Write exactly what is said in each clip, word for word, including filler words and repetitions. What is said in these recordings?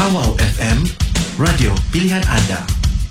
Awau F M, radio pilihan anda.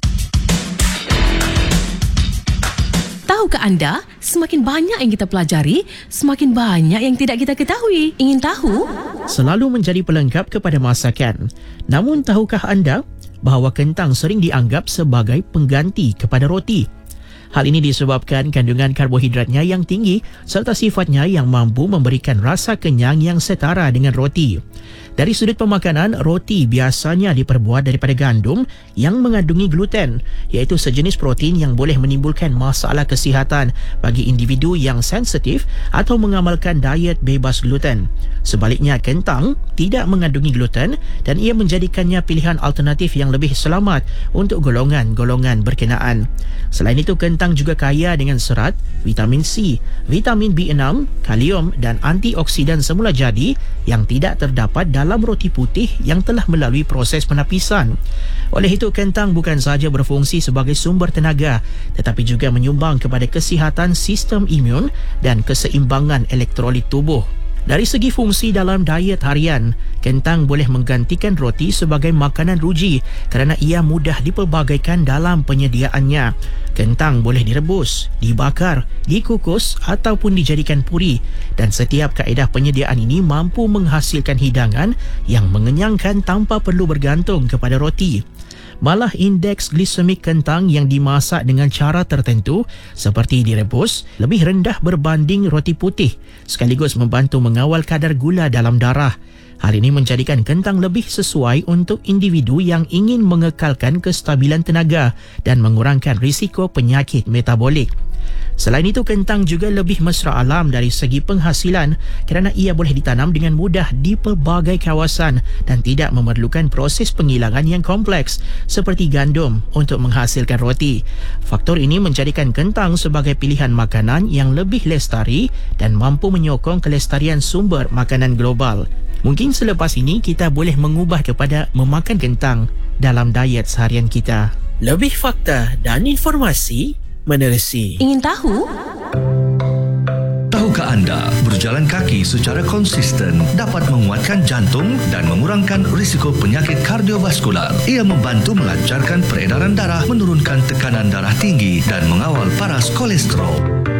Tahukah anda, semakin banyak yang kita pelajari, semakin banyak yang tidak kita ketahui. Ingin tahu? Selalu menjadi pelengkap kepada masakan. Namun tahukah anda bahawa kentang sering dianggap sebagai pengganti kepada roti? Hal ini disebabkan kandungan karbohidratnya yang tinggi serta sifatnya yang mampu memberikan rasa kenyang yang setara dengan roti. Dari sudut pemakanan, roti biasanya diperbuat daripada gandum yang mengandungi gluten, iaitu sejenis protein yang boleh menimbulkan masalah kesihatan bagi individu yang sensitif atau mengamalkan diet bebas gluten. Sebaliknya, kentang tidak mengandungi gluten dan ia menjadikannya pilihan alternatif yang lebih selamat untuk golongan-golongan berkenaan. Selain itu, kentang juga kaya dengan serat, vitamin C, vitamin B enam, kalium dan antioksidan semula jadi yang tidak terdapat dalam roti putih yang telah melalui proses penapisan. Oleh itu, kentang bukan sahaja berfungsi sebagai sumber tenaga tetapi juga menyumbang kepada kesihatan sistem imun dan keseimbangan elektrolit tubuh. Dari segi fungsi dalam diet harian, kentang boleh menggantikan roti sebagai makanan ruji kerana ia mudah dipelbagaikan dalam penyediaannya. Kentang boleh direbus, dibakar, dikukus ataupun dijadikan puri dan setiap kaedah penyediaan ini mampu menghasilkan hidangan yang mengenyangkan tanpa perlu bergantung kepada roti. Malah indeks glisemik kentang yang dimasak dengan cara tertentu seperti direbus lebih rendah berbanding roti putih, sekaligus membantu mengawal kadar gula dalam darah. Hal ini menjadikan kentang lebih sesuai untuk individu yang ingin mengekalkan kestabilan tenaga dan mengurangkan risiko penyakit metabolik. Selain itu, kentang juga lebih mesra alam dari segi penghasilan kerana ia boleh ditanam dengan mudah di pelbagai kawasan dan tidak memerlukan proses pengilangan yang kompleks seperti gandum untuk menghasilkan roti. Faktor ini menjadikan kentang sebagai pilihan makanan yang lebih lestari dan mampu menyokong kelestarian sumber makanan global. Mungkin selepas ini kita boleh mengubah kepada memakan kentang dalam diet seharian kita. Lebih fakta dan informasi menerusi. Ingin tahu? Tahukah anda, berjalan kaki secara konsisten dapat menguatkan jantung dan mengurangkan risiko penyakit kardiovaskular. Ia membantu melancarkan peredaran darah, menurunkan tekanan darah tinggi dan mengawal paras kolesterol.